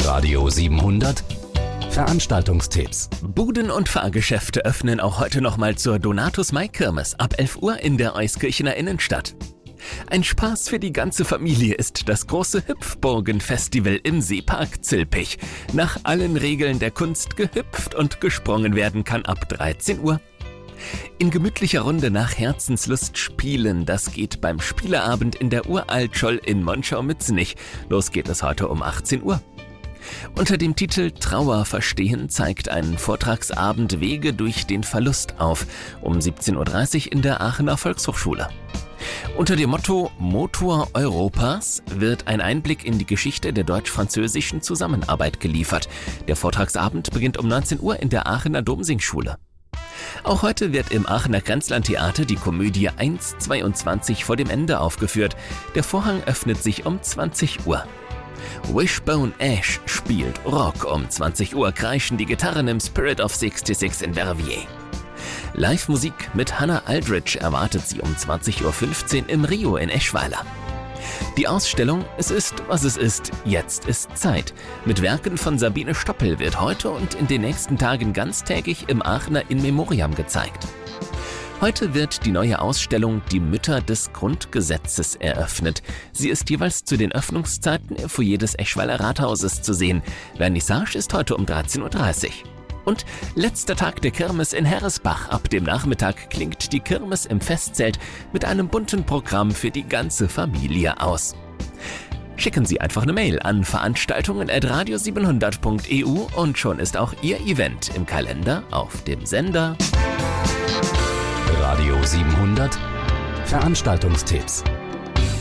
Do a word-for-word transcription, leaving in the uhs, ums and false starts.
Radio siebenhundert Veranstaltungstipps. Buden- und Fahrgeschäfte öffnen auch heute nochmal zur Donatus-Mai-Kirmes ab elf Uhr in der Euskirchener Innenstadt. Ein Spaß für die ganze Familie ist das große Hüpfburgen-Festival im Seepark Zilpich. Nach allen Regeln der Kunst gehüpft und gesprungen werden kann ab dreizehn Uhr. In gemütlicher Runde nach Herzenslust spielen, das geht beim Spieleabend in der Uraltscholl in Monschau-Mützenich. Los geht es heute um achtzehn Uhr. Unter dem Titel Trauer verstehen zeigt ein Vortragsabend Wege durch den Verlust auf, um siebzehn Uhr dreißig in der Aachener Volkshochschule. Unter dem Motto Motor Europas wird ein Einblick in die Geschichte der deutsch-französischen Zusammenarbeit geliefert. Der Vortragsabend beginnt um neunzehn Uhr in der Aachener Domsingschule. Auch heute wird im Aachener Grenzlandtheater die Komödie eins zweiundzwanzig vor dem Ende aufgeführt. Der Vorhang öffnet sich um zwanzig Uhr. Wishbone Ash spielt Rock. Um zwanzig Uhr kreischen die Gitarren im Spirit of sechsundsechzig in Verviers. Live-Musik mit Hannah Aldridge erwartet sie um zwanzig Uhr fünfzehn im Rio in Eschweiler. Die Ausstellung Es ist, was es ist, jetzt ist Zeit mit Werken von Sabine Stoppel wird heute und in den nächsten Tagen ganztägig im Aachener In Memoriam gezeigt. Heute wird die neue Ausstellung Die Mütter des Grundgesetzes eröffnet. Sie ist jeweils zu den Öffnungszeiten im Foyer des Eschweiler Rathauses zu sehen. Vernissage ist heute um dreizehn Uhr dreißig. Und letzter Tag der Kirmes in Herresbach. Ab dem Nachmittag klingt die Kirmes im Festzelt mit einem bunten Programm für die ganze Familie aus. Schicken Sie einfach eine Mail an veranstaltungen at radio siebenhundert punkt e u und schon ist auch Ihr Event im Kalender auf dem Sender. Radio siebenhundert Veranstaltungstipps.